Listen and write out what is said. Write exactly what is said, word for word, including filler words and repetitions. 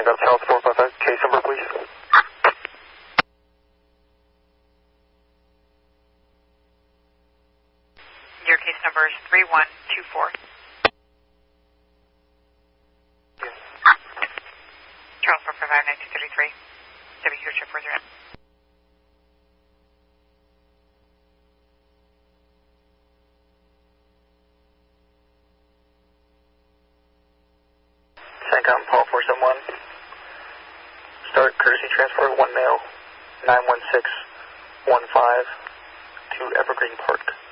Sangam Charles four five five, case number please. Your case number is three one two four. Yes. Charles four five five, nineteen thirty-three. W Q check further in. Sangam Paul four seven one. Start courtesy transfer one male, nine one six one five to Evergreen Park.